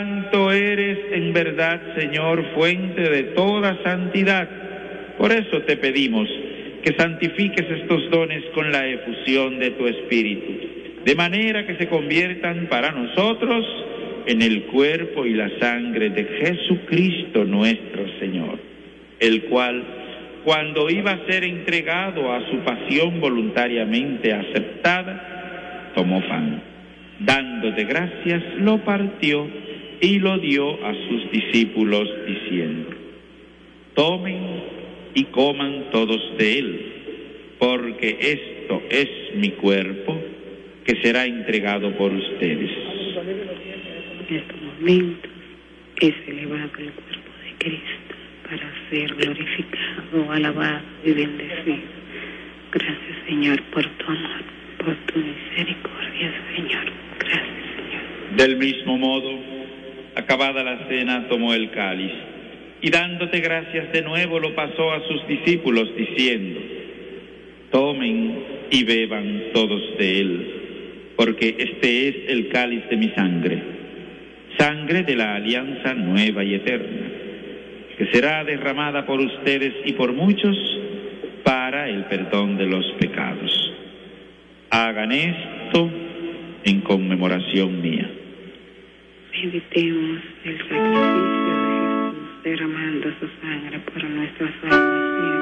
Santo eres en verdad, Señor, fuente de toda santidad. Por eso te pedimos que santifiques estos dones con la efusión de tu Espíritu, de manera que se conviertan para nosotros en el cuerpo y la sangre de Jesucristo nuestro Señor, el cual, cuando iba a ser entregado a su pasión voluntariamente aceptada, tomó pan, dándote gracias, lo partió y lo dio a sus discípulos, diciendo: tomen y coman todos de él, porque esto es mi cuerpo, que será entregado por ustedes. En estos momentos es elevado el cuerpo de Cristo para ser glorificado, alabado y bendecido. Gracias, Señor, por tu amor, por tu misericordia, Señor. Gracias, Señor. Del mismo modo, acabada la cena, tomó el cáliz y dándote gracias de nuevo lo pasó a sus discípulos, diciendo: tomen y beban todos de él, porque este es el cáliz de mi sangre, sangre de la alianza nueva y eterna, que será derramada por ustedes y por muchos para el perdón de los pecados. Hagan esto en conmemoración mía. Meditemos el sacrificio de Jesús derramando su sangre por nuestra salvación.